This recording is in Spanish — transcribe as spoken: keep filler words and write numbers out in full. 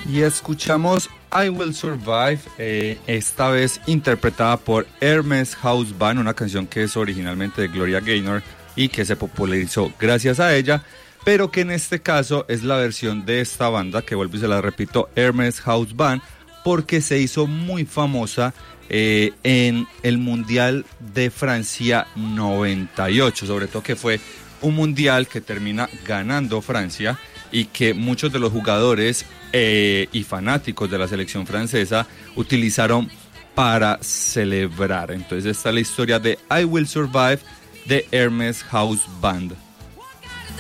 Y escuchamos I Will Survive, eh, esta vez interpretada por Hermes House Band, una canción que es originalmente de Gloria Gaynor y que se popularizó gracias a ella, pero que en este caso es la versión de esta banda, que vuelvo y se la repito, Hermes House Band, porque se hizo muy famosa eh, en el Mundial de Francia noventa y ocho, sobre todo que fue un mundial que termina ganando Francia y que muchos de los jugadores eh, y fanáticos de la selección francesa utilizaron para celebrar. Entonces esta es la historia de I Will Survive de Hermes House Band.